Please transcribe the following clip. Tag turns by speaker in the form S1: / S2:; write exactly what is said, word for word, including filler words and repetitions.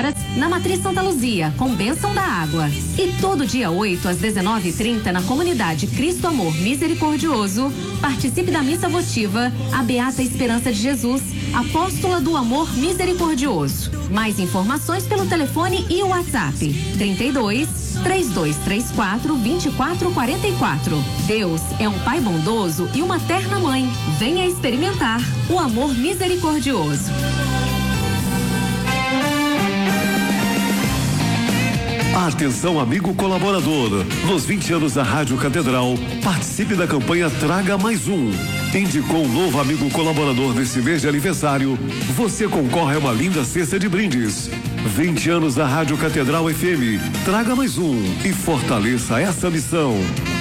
S1: horas, na Matriz Santa Luzia, com bênção da água. E todo dia oito às dezenove e trinta, na comunidade Cristo Amor Misericordioso, participe da missa votiva A Beata Esperança de Jesus, Apóstola do Amor Misericordioso. Mais informações pelo telefone e o WhatsApp trinta e dois, três dois três quatro, vinte e quatro quarenta e quatro. Deus é um Pai bondoso e uma terna mãe. Venha experimentar o amor misericordioso.
S2: Atenção, amigo colaborador. Nos vinte anos da Rádio Catedral, participe da campanha Traga Mais Um. Indicou um novo amigo colaborador nesse mês de aniversário, você concorre a uma linda cesta de brindes. vinte anos da Rádio Catedral F M. Traga mais um e fortaleça essa missão.